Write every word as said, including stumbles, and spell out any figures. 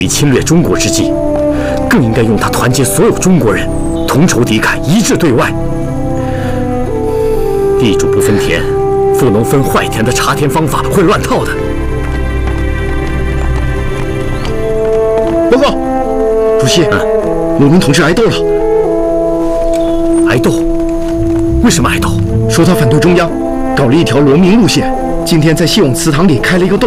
侵略中国之际，更应该用它团结所有中国人，同仇敌忾，一致对外。地主不分田，富农分坏田的查田方法会乱套的。 报告，主席，嗯、农民同志挨斗了。 挨斗？为什么挨斗？ 说他反对中央，搞了一条农民路线。今天在西永祠堂里开了一个斗